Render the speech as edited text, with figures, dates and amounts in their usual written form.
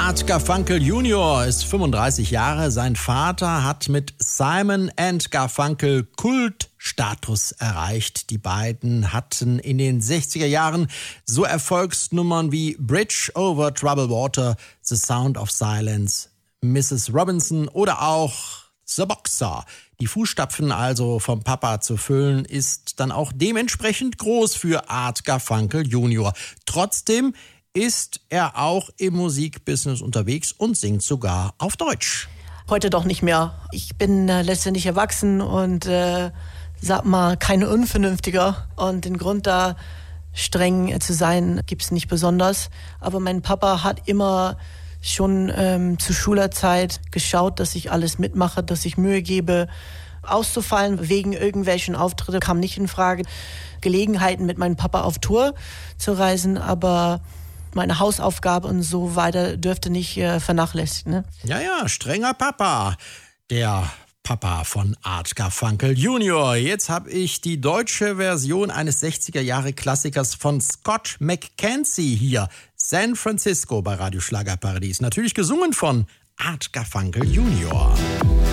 Art Garfunkel Jr. ist 35 Jahre. Sein Vater hat mit Simon & Garfunkel Kultstatus erreicht. Die beiden hatten in den 60er Jahren so Erfolgsnummern wie Bridge over Troubled Water, The Sound of Silence, Mrs. Robinson oder auch The Boxer. Die Fußstapfen also vom Papa zu füllen, ist dann auch dementsprechend groß für Art Garfunkel Jr. Trotzdem ist er auch im Musikbusiness unterwegs und singt sogar auf Deutsch. Heute doch nicht mehr. Ich bin letztendlich erwachsen und sag mal, kein Unvernünftiger. Und den Grund da streng zu sein, gibt's nicht besonders. Aber mein Papa hat immer schon zu Schülerzeit geschaut, dass ich alles mitmache, dass ich Mühe gebe. Auszufallen wegen irgendwelchen Auftritten kam nicht in Frage. Gelegenheiten mit meinem Papa auf Tour zu reisen, aber meine Hausaufgabe und so weiter dürfte nicht vernachlässigen. Ne? Ja, strenger Papa. Der Papa von Art Garfunkel Jr. Jetzt habe ich die deutsche Version eines 60er-Jahre-Klassikers von Scott McKenzie hier. San Francisco bei Radio Schlagerparadies. Natürlich gesungen von Art Garfunkel Jr.